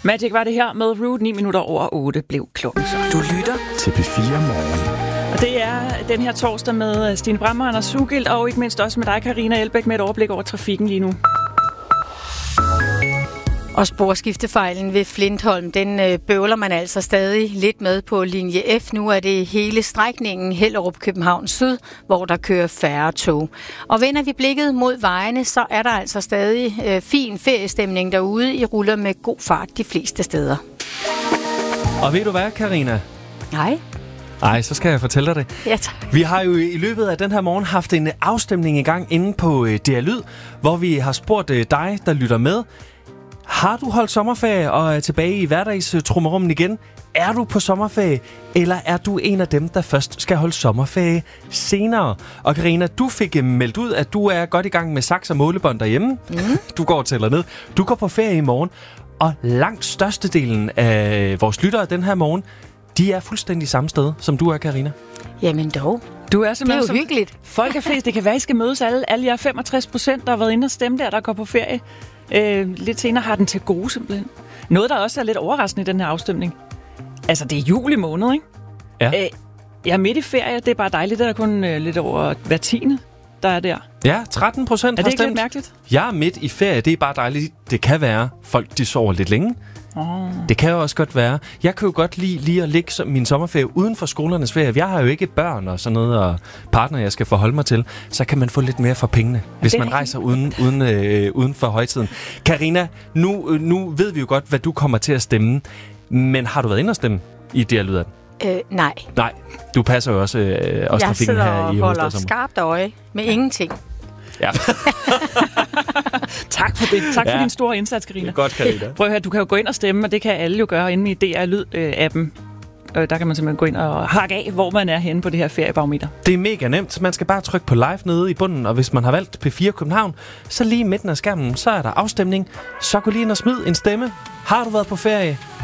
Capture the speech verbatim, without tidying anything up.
Magic var det her med Root. ni minutter over otte blev klokken så. Du lytter til P fire Morgen. Og det er den her torsdag med Stine Brammer, Anders Sugild, og ikke mindst også med dig, Karina Elbæk, med et overblik over trafikken lige nu. Og sporskiftefejlen ved Flintholm, den øh, bøvler man altså stadig lidt med på linje F. Nu er det hele strækningen Hellerup-København Syd, hvor der kører færre tog. Og vender vi blikket mod vejene, så er der altså stadig øh, fin feriestemning derude. I ruller med god fart de fleste steder. Og ved du hvad, Karina? Nej. Ej, så skal jeg fortælle dig det. Ja, tak. Vi har jo i løbet af den her morgen haft en afstemning i gang inde på D R Lyd, hvor vi har spurgt dig, der lytter med. Har du holdt sommerferie og er tilbage i hverdagstrummerummen igen? Er du på sommerferie, eller er du en af dem, der først skal holde sommerferie senere? Og Karina, du fik meldt ud, at du er godt i gang med saks og målebånd derhjemme. Mm. Du går og tæller ned. Du går på ferie i morgen, og langt størstedelen af vores lyttere den her morgen, de er fuldstændig samme sted, som du er, Karina. Jamen dog. Du er simpelthen det er jo hyggeligt. Folk er flest. Det kan være, I skal mødes alle. Alle jer femogtres procent, der har været inde og stemme der, der går på ferie. Øh, lidt senere har den til gode simpelthen. Noget, der også er lidt overraskende i den her afstemning. Altså, det er juli måned, ikke? Ja. Øh, jeg er midt i ferie. Det er bare dejligt. Det er kun øh, lidt over hver tiende, der er der. Ja, tretten procent har stemt. Er det ikke lidt mærkeligt? Jeg er midt i ferie. Det er bare dejligt. Det kan være, folk de sover lidt længe. Oh. Det kan jo også godt være. Jeg kan jo godt lide lige at ligge min sommerferie uden for skolernes ferie. Jeg har jo ikke børn og sådan noget, og partner, jeg skal forholde mig til. Så kan man få lidt mere for pengene, hvis man rejser uden, uden, øh, uden for højtiden. Karina, nu, nu ved vi jo godt, hvad du kommer til at stemme. Men har du været inde og stemme i D R Lyd? Øh, nej. Nej, du passer jo også, øh, også trafikken her i Jeg sidder og holder skarpt øje med ja. ingenting. Ja. Tak for det. Tak ja. for din store indsats, Karina. Godt, Karina. Prøv at høre, du kan jo gå ind og stemme, og det kan alle jo gøre inde i D R Lyd-appen. Der kan man simpelthen gå ind og hakke af, hvor man er henne på det her feriebarometer. Det er mega nemt. Man skal bare trykke på live nede i bunden, og hvis man har valgt P fire København, så lige i midten af skærmen, så er der afstemning. Så gå lige ind og smid en stemme. Har du været på ferie?